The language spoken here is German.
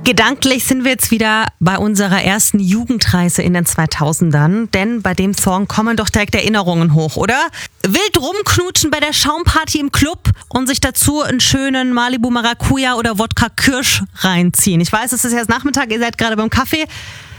Gedanklich sind wir jetzt wieder bei unserer ersten Jugendreise in den 2000ern, denn bei dem Song kommen doch direkt Erinnerungen hoch, oder? Wild rumknutschen bei der Schaumparty im Club und sich dazu einen schönen Malibu Maracuja oder Wodka Kirsch reinziehen. Ich weiß, es ist erst Nachmittag, ihr seid gerade beim Kaffee.